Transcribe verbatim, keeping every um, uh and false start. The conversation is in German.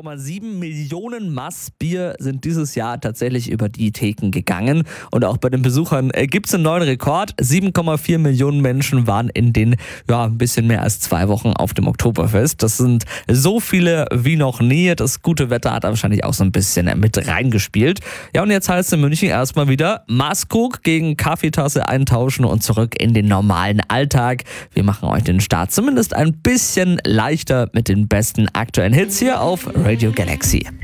Komma sieben Millionen Maß Bier sind dieses Jahr tatsächlich über die Theken gegangen. Und auch bei den Besuchern äh, gibt es einen neuen Rekord. sieben Komma vier Millionen Menschen waren in den, ja, ein bisschen mehr als zwei Wochen auf dem Oktoberfest. Das sind so viele wie noch nie. Das gute Wetter hat wahrscheinlich auch so ein bisschen mit reingespielt. Ja, und jetzt heißt es in München erstmal wieder Maßkrug gegen Kaffeetasse eintauschen und zurück in den normalen Alltag. Wir machen euch den Start zumindest ein bisschen leichter mit den besten aktuellen Hits hier auf Radio Galaxy.